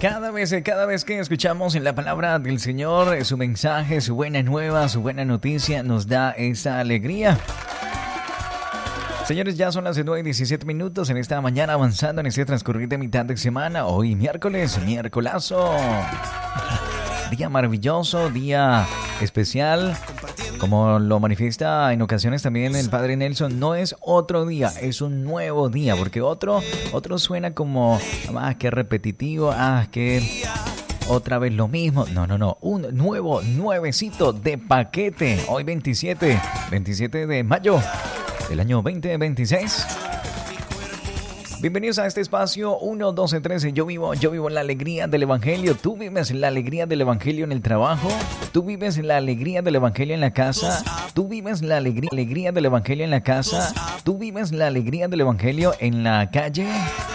Cada vez que escuchamos la palabra del Señor, su mensaje, su buena nueva, su buena noticia, nos da esa alegría. Señores, ya son las 9:17 minutos en esta mañana, avanzando en este transcurrir de mitad de semana. Hoy miércolazo. Día maravilloso, día especial. Como lo manifiesta en ocasiones también el Padre Nelson, no es otro día, es un nuevo día. Porque otro suena como, qué repetitivo, que otra vez lo mismo. No, un nuevecito de paquete. Hoy 27 de mayo del año 2026. Bienvenidos a este espacio 1, 12, 13. Yo vivo la alegría del Evangelio. Tú vives la alegría del Evangelio en el trabajo. Tú vives la alegría del Evangelio en la casa. Tú vives la alegría del Evangelio en la casa. Tú vives la alegría del Evangelio en la calle.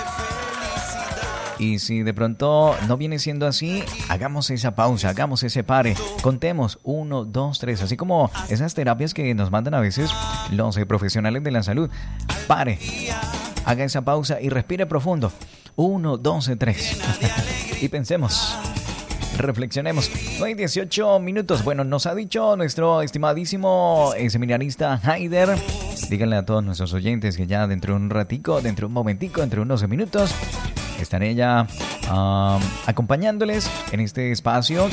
Y si de pronto no viene siendo así, hagamos esa pausa, hagamos ese pare. Contemos 1, 2, 3. Así como esas terapias que nos mandan a veces los profesionales de la salud. Pare. Haga esa pausa y respire profundo. 1, 2, 3. Y pensemos. Reflexionemos. No hay 18 minutos. Bueno, nos ha dicho nuestro estimadísimo seminarista Haider. Díganle a todos nuestros oyentes que ya dentro de un ratico, dentro de un momentico, dentro de unos minutos, estaré ya acompañándoles en este espacio